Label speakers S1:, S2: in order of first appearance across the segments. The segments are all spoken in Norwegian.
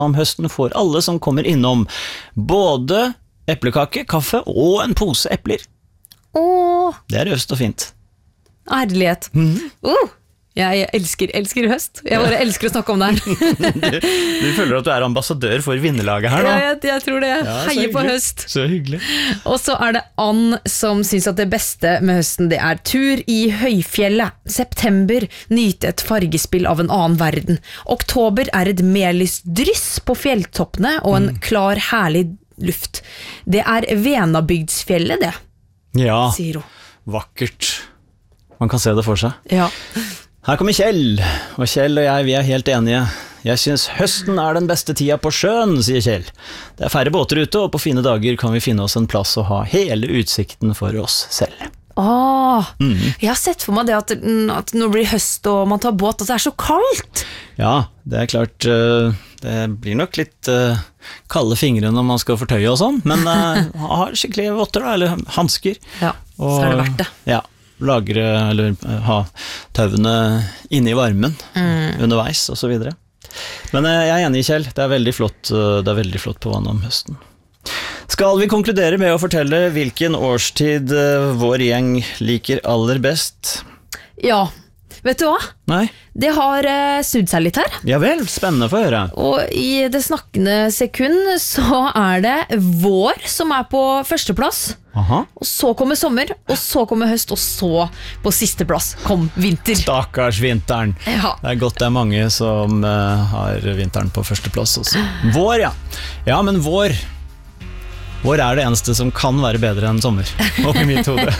S1: Om høsten får alle som kommer innom både eplekake, kaffe og en pose epler.
S2: Åh,
S1: Det raust og fint.
S2: ærlighet. Jeg elsker høst. Jeg bare elsker å snakke om det her.
S1: Du føler at du er ambassadør for vinnerlaget her nå.
S2: Ja, jeg tror det.
S1: Ja, så
S2: Heier på
S1: hyggelig.
S2: høst.
S1: Så hyggelig.
S2: Og så er det Ann som synes at det beste med høsten det er tur i høyfjellet. September, nyte et fargespill av en annen verden. Oktober er et melisdryss på fjelltoppene og en klar, herlig luft. Det er Venabygdsfjellet det,
S1: Ja,
S2: sier hun.
S1: vakkert. Man kan se det for seg.
S2: Ja.
S1: Her kommer Kjell, og Kjell og jeg, vi er helt enige. Jeg synes høsten er den beste tida på sjøen, sier Kjell. Det er færre båter ute, og på fine dager kan vi finne oss en plass og ha hele utsikten for oss selv.
S2: Jeg har sett for meg det at når det blir høst og man tar båt, at det er så kaldt.
S1: Ja, det er klart, det blir nok litt kalde fingre når man skal fortøye og sånn, men ha skikkelig votter da, eller hansker.
S2: Ja, så er det verdt det.
S1: Ja, lagre eller ha tauene inne i varmen underveis og så videre. Men jeg er enig, Kjell, det er veldig flott på vannet om høsten. Skal vi konkludere med å fortelle hvilken årstid vår gjeng liker aller best?
S2: Ja, vet du hva?
S1: Nei?
S2: Det har snudd seg litt her.
S1: Ja vel, spennende for å høre.
S2: Og i det snakkende sekund så er det vår som er på førsteplass.
S1: Aha.
S2: Og så kommer sommer, og så kommer høst, og så på siste plass kom vinter.
S1: Stakkars vinteren.
S2: Ja.
S1: Det er godt det er mange som har vinteren på førsteplass også. Vår, ja. Ja, men vår er det eneste som kan være bedre enn sommer, oppi mitt hode.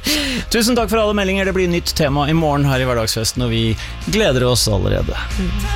S1: Tusen takk for alle meldinger, det blir nytt tema i morgen her i Hverdagsfesten, og vi gleder oss allerede.